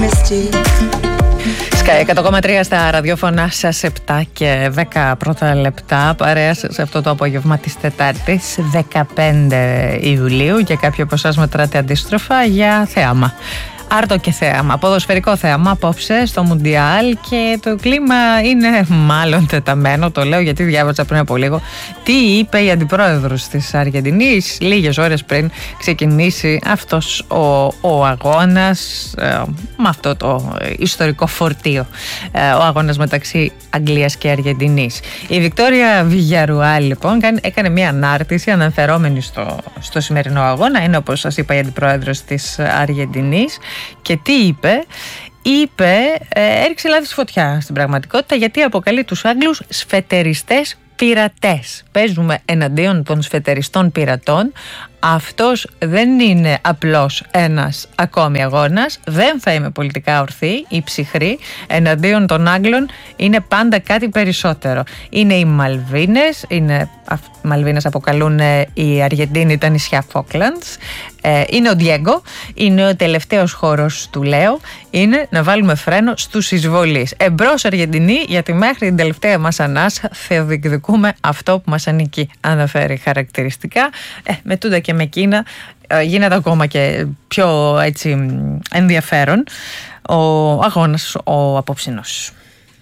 Sky 100,3 στα ραδιόφωνα σας, 7 και 10 πρώτα λεπτά. Παρέα σε αυτό το απόγευμα της Τετάρτης 15 Ιουλίου. Για κάποιοι από εσάς μετράτε αντίστροφα για θέαμα. Άρτο και θέαμα, ποδοσφαιρικό θέαμα απόψε στο Μουντιάλ, και το κλίμα είναι μάλλον τεταμένο. Το λέω γιατί διάβασα πριν από λίγο τι είπε η αντιπρόεδρος της Αργεντινής λίγες ώρες πριν ξεκινήσει αυτός ο αγώνας, με αυτό το ιστορικό φορτίο, ο αγώνας μεταξύ Αγγλίας και Αργεντινής. Η Βικτόρια Βιγιαρουάλ λοιπόν έκανε μια ανάρτηση αναφερόμενη στο σημερινό αγώνα. Είναι, όπως σας είπα, η αντιπρόεδρος της Αργεντινής. Και τι είπε? Έριξε λάδι στη φωτιά στην πραγματικότητα, γιατί αποκαλεί τους Άγγλους σφετεριστές πειρατές. Παίζουμε εναντίον των σφετεριστών πειρατών. Αυτός δεν είναι απλώς ένας ακόμη αγώνας. Δεν θα είμαι πολιτικά ορθή ή ψυχρή. Εναντίον των Άγγλων είναι πάντα κάτι περισσότερο. Είναι οι Μαλβίνες. Μαλβίνες αποκαλούν οι Αργεντίνοι τα νησιά Φόκλαντς. Είναι ο Ντιέγκο. Είναι ο τελευταίος χώρος του Λέο. Είναι να βάλουμε φρένο στους εισβολείς. Εμπρός Αργεντινή, γιατί μέχρι την τελευταία μας ανάσα θα διεκδικούμε αυτό που μας ανήκει. Αναφέρει χαρακτηριστικά. Με τούτα και με Κίνα γίνεται ακόμα και πιο έτσι ενδιαφέρον ο αγώνας ο απόψινος.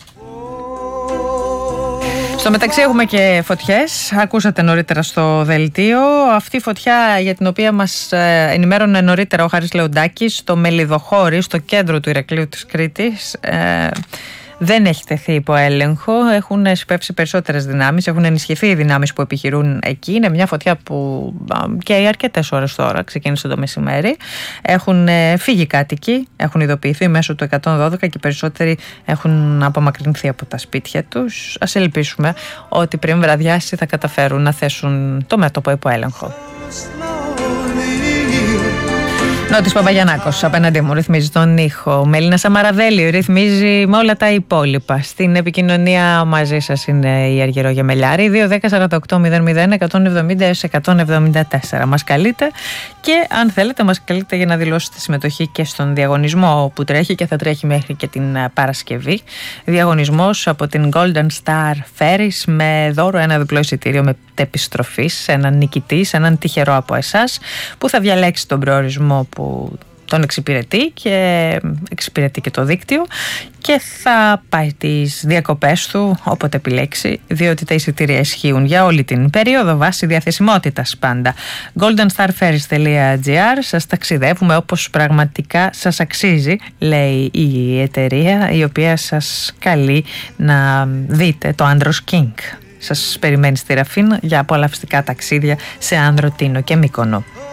Στο μεταξύ έχουμε και φωτιές. Ακούσατε νωρίτερα στο δελτίο. Αυτή η φωτιά για την οποία μας ενημέρωνε νωρίτερα ο Χάρης Λεοντάκης στο Μελιδοχώρι, στο κέντρο του Ηρακλείου της Κρήτης, δεν έχει τεθεί υπό έλεγχο. Έχουν σπεύσει περισσότερες δυνάμεις, έχουν ενισχυθεί οι δυνάμεις που επιχειρούν εκεί. Είναι μια φωτιά που καίει αρκετές ώρες τώρα, ξεκίνησε το μεσημέρι. Έχουν φύγει κάτοικοι, έχουν ειδοποιηθεί μέσω του 112 και περισσότεροι έχουν απομακρυνθεί από τα σπίτια τους. Ας ελπίσουμε ότι πριν βραδιάσει θα καταφέρουν να θέσουν το μέτωπο υπό έλεγχο. Νότης Παπαγιαννάκος απέναντι μου ρυθμίζει τον ήχο. Μελίνα Σαμαραβέλη ρυθμίζει με όλα τα υπόλοιπα. Στην επικοινωνία μαζί σας είναι η Αργυρό Γεμελιάρη. 2-10-48-00-170-174. Μας καλείτε, και αν θέλετε μας καλείτε για να δηλώσετε συμμετοχή και στον διαγωνισμό που τρέχει και θα τρέχει μέχρι και την Παρασκευή. Διαγωνισμός από την Golden Star Ferries με δώρο ένα διπλό εισιτήριο με επιστροφή σε έναν νικητή, σε έναν τυχερό από εσάς, που θα διαλέξει τον προορισμό που τον εξυπηρετεί και εξυπηρετεί και το δίκτυο, και θα πάει τις διακοπές του όποτε επιλέξει, διότι τα εισιτήρια ισχύουν για όλη την περίοδο βάσει διαθεσιμότητας πάντα. goldenstarferries.gr. Σας ταξιδεύουμε όπως πραγματικά σας αξίζει, λέει η εταιρεία, η οποία σας καλεί να δείτε το Andros King. Σας περιμένει στη Ραφίνα για απολαυστικά ταξίδια σε Άνδρο, Τίνο και Μύκονο.